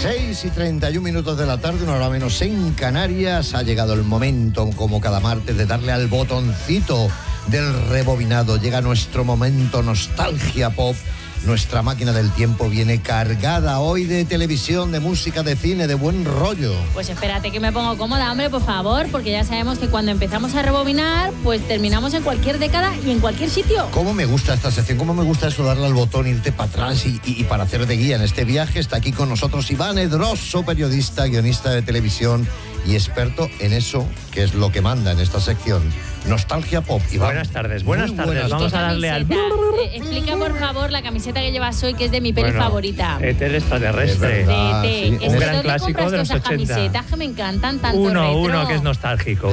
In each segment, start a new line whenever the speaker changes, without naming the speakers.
6:31 de la tarde, una hora menos en Canarias. Ha llegado el momento, como cada martes, de darle al botoncito del rebobinado. Llega nuestro momento nostalgia pop. Nuestra máquina del tiempo viene cargada hoy de televisión, de música, de cine, de buen rollo.
Pues espérate que me pongo cómoda, hombre, por favor, porque ya sabemos que cuando empezamos a rebobinar, pues terminamos en cualquier década y en cualquier sitio.
¿Cómo me gusta esta sección? ¿Cómo me gusta eso, darle al botón, irte para atrás y para hacer de guía en este viaje? Está aquí con nosotros Iván Edroso, periodista, guionista de televisión y experto en eso que es lo que manda en esta sección. Nostalgia pop. Iván.
Buenas tardes. Vamos a darle al...
Explica, por favor, la camiseta que llevas hoy, que es de mi peli favorita.
ET extraterrestre.
Sí.
Un gran clásico de los 80.
Camisetas que me encantan tanto.
Uno que es nostálgico.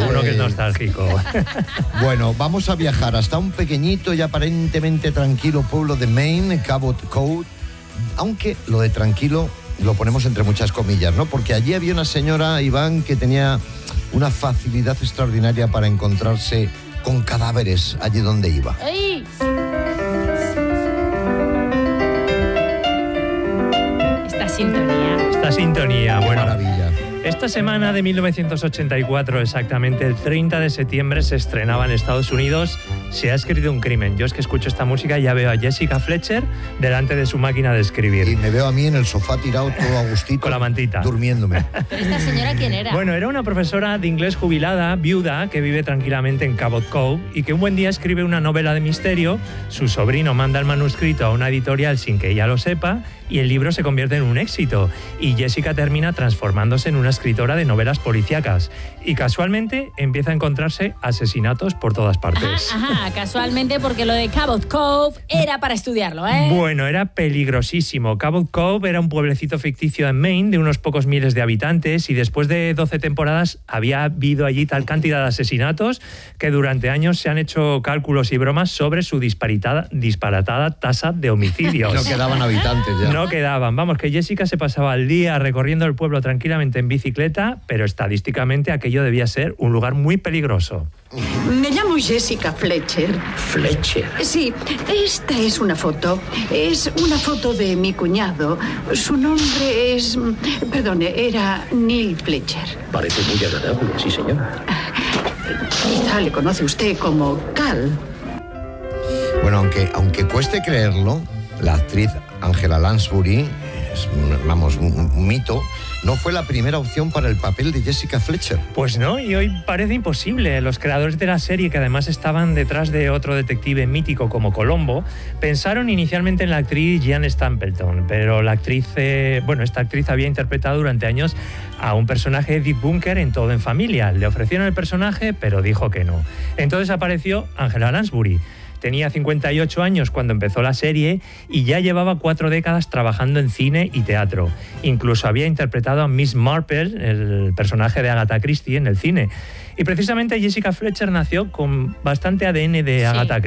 Bueno, vamos a viajar hasta un pequeñito y aparentemente tranquilo pueblo de Maine, Cabot Cove. Aunque lo de tranquilo lo ponemos entre muchas comillas, ¿no? Porque allí había una señora, Iván, que tenía una facilidad extraordinaria para encontrarse con cadáveres allí donde iba.
¡Ay! Esta sintonía.
Qué
Bueno,
maravilla.
esta semana de 1984, exactamente el 30 de septiembre, se estrenaba en Estados Unidos Se ha escrito un crimen. Yo es que escucho esta música y ya veo a Jessica Fletcher delante de su máquina de escribir.
Y me veo a mí en el sofá tirado todo a gustito.
Con la mantita.
Durmiéndome.
¿Pero esta señora quién era?
Bueno, era una profesora de inglés jubilada, viuda, que vive tranquilamente en Cabot Cove y que un buen día escribe una novela de misterio. Su sobrino manda el manuscrito a una editorial sin que ella lo sepa y el libro se convierte en un éxito. Y Jessica termina transformándose en una escritora de novelas policíacas. Y casualmente empieza a encontrarse asesinatos por todas partes.
Ajá, casualmente, porque lo de Cabot Cove era para estudiarlo, ¿eh?
Bueno, era peligrosísimo. Cabot Cove era un pueblecito ficticio en Maine de unos pocos miles de habitantes y después de 12 temporadas había habido allí tal cantidad de asesinatos que durante años se han hecho cálculos y bromas sobre su disparatada tasa de homicidios.
No quedaban habitantes ya.
No quedaban. Vamos, que Jessica se pasaba el día recorriendo el pueblo tranquilamente en bicicleta, pero estadísticamente aquello debía ser un lugar muy peligroso.
Me llamo Jessica Fletcher.
¿Fletcher?
Sí, esta es una foto. Es una foto de mi cuñado. Su nombre es... Perdone, era Neil Fletcher.
Parece muy agradable, sí, señora.
Quizá le conoce usted como Cal.
Bueno, aunque cueste creerlo, la actriz Angela Lansbury, vamos, un mito, no fue la primera opción para el papel de Jessica Fletcher.
Pues no, y hoy parece imposible. Los creadores de la serie, que además estaban detrás de otro detective mítico como Columbo, pensaron inicialmente en la actriz Jean Stapleton, pero esta actriz había interpretado durante años a un personaje de Dick Bunker en Todo en Familia. Le ofrecieron el personaje, pero dijo que no. Entonces apareció Angela Lansbury. Tenía 58 años cuando empezó la serie y ya llevaba 4 décadas trabajando en cine y teatro. Incluso había interpretado a Miss Marple, el personaje de Agatha Christie, en el cine. Y precisamente Jessica Fletcher nació con bastante ADN de Agatha Christie.